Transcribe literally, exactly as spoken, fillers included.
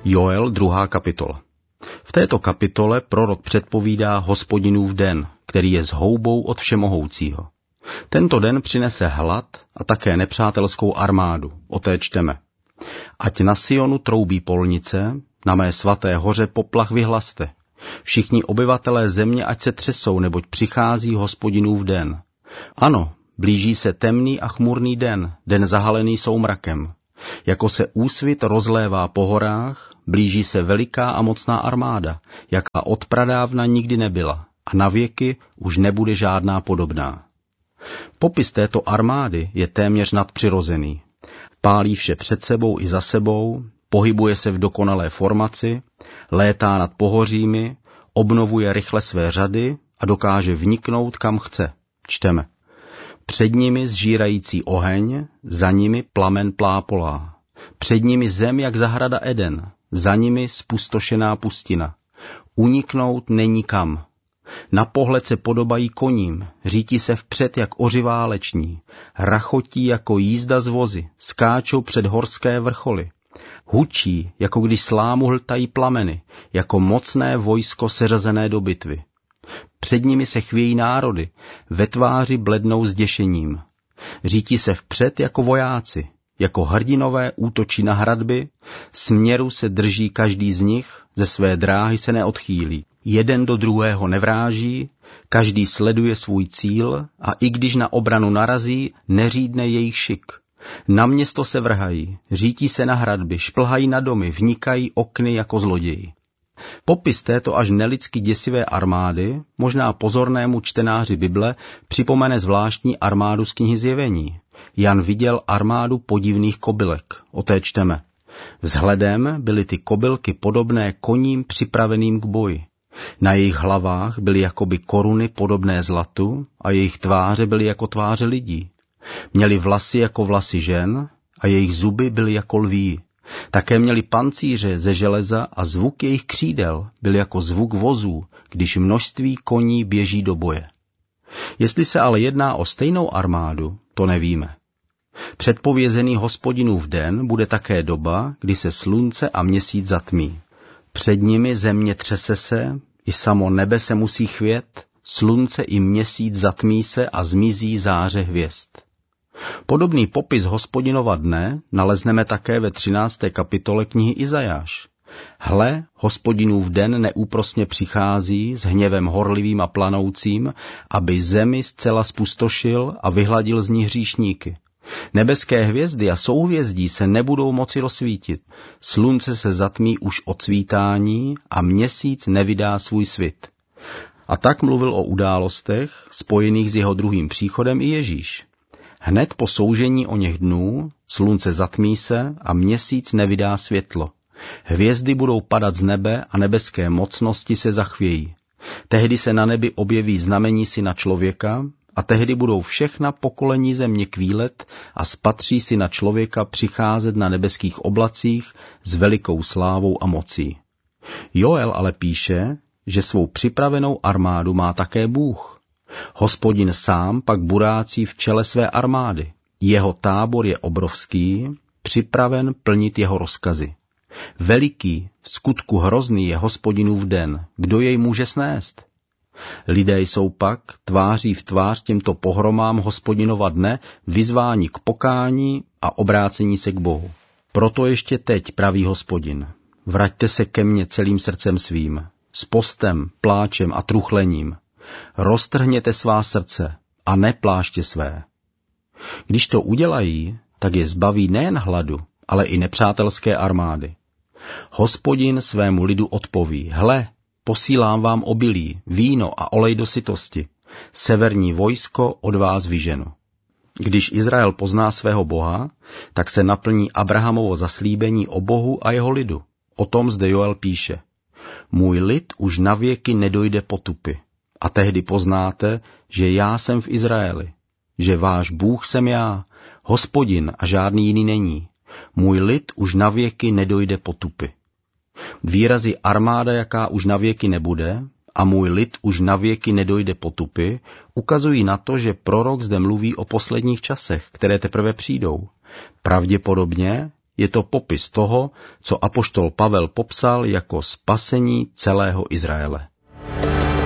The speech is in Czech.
Joel, druhá kapitola. V této kapitole prorok předpovídá Hospodinův den, který je zhoubou od Všemohoucího. Tento den přinese hlad a také nepřátelskou armádu. O té čteme. Ať na Sionu troubí polnice, na mé svaté hoře poplach vyhlaste. Všichni obyvatelé země ať se třesou, neboť přichází Hospodinův den. Ano, blíží se temný a chmurný den, den zahalený soumrakem. Jako se úsvit rozlévá po horách, blíží se veliká a mocná armáda, jaká od pradávna nikdy nebyla a navěky už nebude žádná podobná. Popis této armády je téměř nadpřirozený. Pálí vše před sebou i za sebou, pohybuje se v dokonalé formaci, létá nad pohořími, obnovuje rychle své řady a dokáže vniknout kam chce. Čteme. Před nimi zžírající oheň, za nimi plamen plápolá. Před nimi zem jak zahrada Eden, za nimi spustošená pustina. Uniknout není kam. Na pohled se podobají koním, řítí se vpřed jak ořivá leční, rachotí jako jízda z vozy, skáčou před horské vrcholy. Hučí, jako když slámu hltají plameny, jako mocné vojsko seřazené do bitvy. Před nimi se chvějí národy, ve tváři blednou zděšením. Řítí se vpřed jako vojáci, jako hrdinové útočí na hradby, směru se drží každý z nich, ze své dráhy se neodchýlí. Jeden do druhého nevráží, každý sleduje svůj cíl a i když na obranu narazí, neřídne jejich šik. Na město se vrhají, řítí se na hradby, šplhají na domy, vnikají okny jako zloději. Popis této až nelidsky děsivé armády, možná pozornému čtenáři Bible, připomene zvláštní armádu z knihy Zjevení. Jan viděl armádu podivných kobylek, o té čteme. Vzhledem byly ty kobylky podobné koním připraveným k boji. Na jejich hlavách byly jakoby koruny podobné zlatu a jejich tváře byly jako tváře lidí. Měli vlasy jako vlasy žen a jejich zuby byly jako lví. Také měli pancíře ze železa a zvuk jejich křídel byl jako zvuk vozů, když množství koní běží do boje. Jestli se ale jedná o stejnou armádu, to nevíme. Předpovězený Hospodinův den bude také doba, kdy se slunce a měsíc zatmí. Před nimi země třese se, i samo nebe se musí chvět, slunce i měsíc zatmí se a zmizí záře hvězd. Podobný popis Hospodinova dne nalezneme také ve třinácté kapitole knihy Izajáš. Hle, Hospodinův den neúprosně přichází s hněvem horlivým a planoucím, aby zemi zcela spustošil a vyhladil z ní hříšníky. Nebeské hvězdy a souhvězdí se nebudou moci rozsvítit, slunce se zatmí už od svítání a měsíc nevydá svůj svit. A tak mluvil o událostech spojených s jeho druhým příchodem i Ježíš. Hned po soužení o něch dnů slunce zatmí se a měsíc nevydá světlo. Hvězdy budou padat z nebe a nebeské mocnosti se zachvějí. Tehdy se na nebi objeví znamení syna člověka a tehdy budou všechna pokolení země kvílet a spatří syna člověka přicházet na nebeských oblacích s velikou slávou a mocí. Joel ale píše, že svou připravenou armádu má také Bůh. Hospodin sám pak burácí v čele své armády. Jeho tábor je obrovský, připraven plnit jeho rozkazy. Veliký, v skutku hrozný je Hospodinův den, kdo jej může snést? Lidé jsou pak, tváří v tvář těmto pohromám Hospodinova dne, vyzváni k pokání a obrácení se k Bohu. Proto ještě teď, praví Hospodin, vraťte se ke mně celým srdcem svým, s postem, pláčem a truchlením. Roztrhněte svá srdce a ne pláště své. Když to udělají, tak je zbaví nejen hladu, ale i nepřátelské armády. Hospodin svému lidu odpoví, hle, posílám vám obilí, víno a olej do sytosti. Severní vojsko od vás vyženu. Když Izrael pozná svého Boha, tak se naplní Abrahamovo zaslíbení o Bohu a jeho lidu. O tom zde Joel píše. Můj lid už navěky nedojde potupy. A tehdy poznáte, že já jsem v Izraeli, že váš Bůh jsem já, Hospodin a žádný jiný není. Můj lid už navěky nedojde potupy. Výrazy armáda, jaká už navěky nebude, a můj lid už navěky nedojde potupy, ukazují na to, že prorok zde mluví o posledních časech, které teprve přijdou. Pravděpodobně je to popis toho, co apoštol Pavel popsal jako spasení celého Izraele.